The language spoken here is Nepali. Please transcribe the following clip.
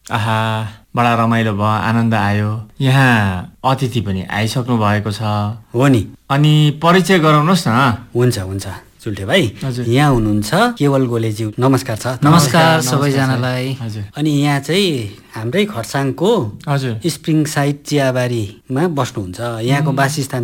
आहा, बडा रमाइलो भयो, आनन्द आयो। यहाँ अतिथि पनि आइसक्नु भएको छ। हो नि। अनि परिचय गराउनुहोस् न। हुन्छ हुन्छ चुल्ठे भाइ, हजुर। यहाँ हुनुहुन्छ केवल गोलेज्यू। नमस्कार छ। नमस्कार सबैजनालाई। हजुर। अनि यहाँ चाहिँ हाम्रै खर्साङको हजुर स्प्रिङ साइड चियाबारीमा बस्नुहुन्छ। यहाँको वासस्थान